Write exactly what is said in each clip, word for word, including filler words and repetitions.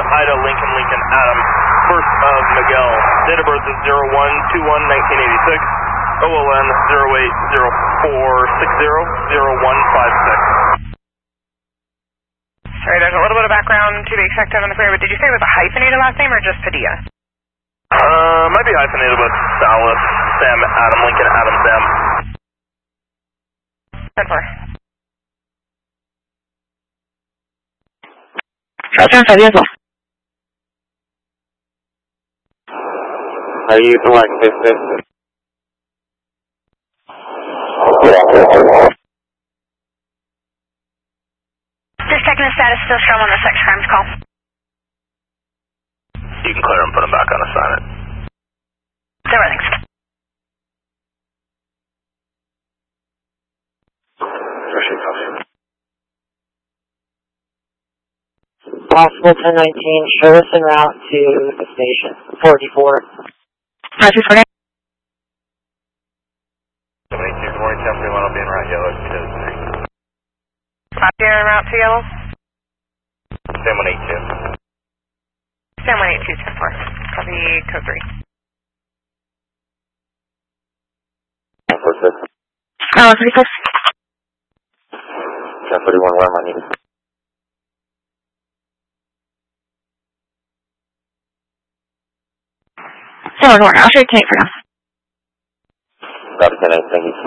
Ida, Lincoln, Lincoln, Adam, first of Miguel. Date of birth is zero one two one nineteen eighty-six. O L N zero eight zero four six zero zero one five six. Sorry, there's a little bit of background to be expected on the clear, but did you say it was a hyphenated last name or just Padilla? Uh, might be hyphenated with Salas, Sam, Adam, Lincoln, Adam, Sam. ten four. Roger, five as well. Are you like this? this? Just checking the status, still show on the sex crimes call. You can clear him, put him back on assignment. There were things. Possible ten nineteen, show us en route to the station. forty-four. Roger, forty. seventy-two, good morning, ten forty-one, I'll be in route yellow, speed is three. Roger, en route to yellow. Sam one eight two. Sam one eight two, ten four. Copy, code three. Oh, thirty-six. ten forty-one, where am I needed? So we're going. I'll show you tank for now. Got it, thank you.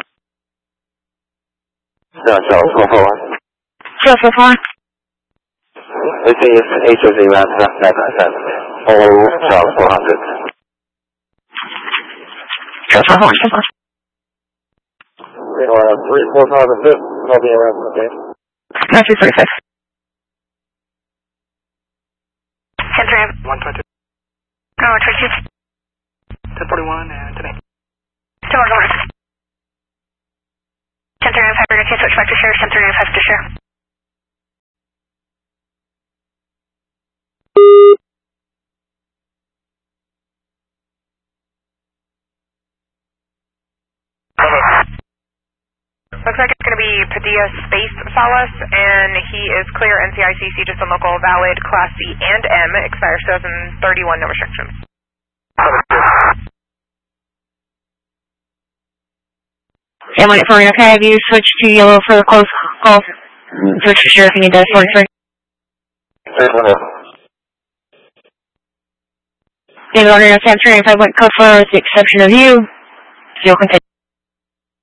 No, Charles, four four one. So so far. This is H O Z round seven seven. Oh, Charles, four hundred. So so far, so far. three four thousand fifth, I'll be around, okay? Roger, forty-six. ten three. one twenty-two. Oh, twenty-two. ten forty-one, and today. So we're going. ten three nine five, okay, switch back to share, ten three nine five to share. Looks like it's going to be Padilla Space Salas, and he is clear N C I C C, just on local, valid, Class C and M, expires two thousand thirty-one, no restrictions. And wait for me, okay? Have you switched to yellow for the close call? Switch to share if you need that, forty-three. Yeah, the order of ten three nine five went code for with the exception of you. You'll continue.